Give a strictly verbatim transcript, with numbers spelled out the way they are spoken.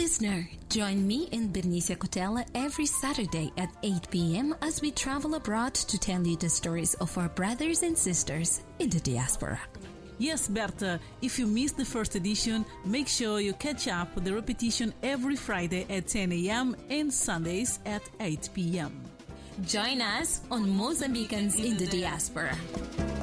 Listener, join me and Bernicia Cotella every Saturday at eight p.m. as we travel abroad to tell you the stories of our brothers and sisters in the diaspora. Yes, Berta, if you missed the first edition, make sure you catch up with the repetition every Friday at ten a.m. and Sundays at eight p.m. Join us on Mozambicans in the Diaspora.